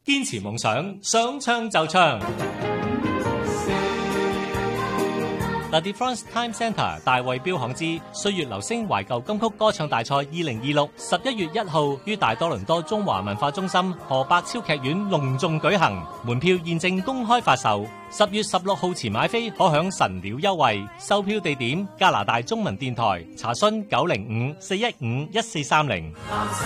堅持夢想，想唱就唱。The Difference Time Centre 大衛標行之歲月留聲懷舊金曲歌唱大賽2026 11月1號於大多倫多中華文化中心何百超劇院隆重舉行，門票現正公開發售。10月16號前買飛可享神鳥優惠，售票地點加拿大中文電台，查詢905-415-1430。